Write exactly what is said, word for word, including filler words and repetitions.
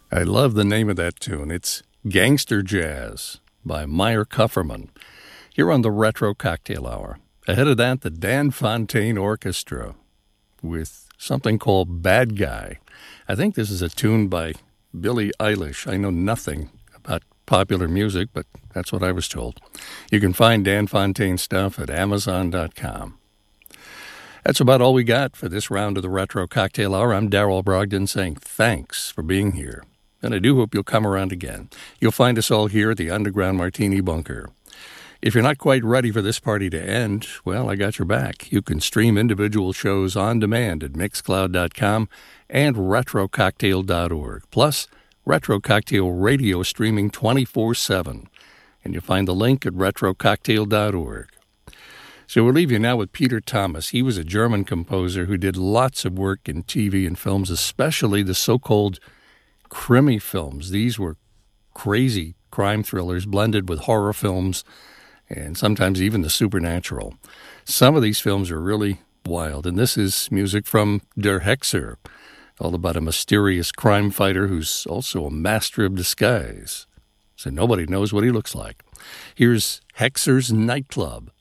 I love the name of that tune. It's Gangster Jazz by Meyer Kufferman, here on the Retro Cocktail Hour. Ahead of that, the Dan Fontaine Orchestra with something called Bad Guy. I think this is a tune by Billie Eilish. I know nothing about popular music, but that's what I was told. You can find Dan Fontaine stuff at amazon dot com. That's about all we got for this round of the Retro Cocktail Hour. I'm Darrell Brogdon saying thanks for being here. And I do hope you'll come around again. You'll find us all here at the Underground Martini Bunker. If you're not quite ready for this party to end, well, I got your back. You can stream individual shows on demand at mixcloud dot com and retro cocktail dot org. Plus, Retro Cocktail Radio streaming twenty-four seven. And you'll find the link at retro cocktail dot org. So we'll leave you now with Peter Thomas. He was a German composer who did lots of work in T V and films, especially the so-called Krimi films. These were crazy crime thrillers blended with horror films and sometimes even the supernatural. Some of these films are really wild, and this is music from Der Hexer, all about a mysterious crime fighter who's also a master of disguise, so nobody knows what he looks like. Here's Hexer's Nightclub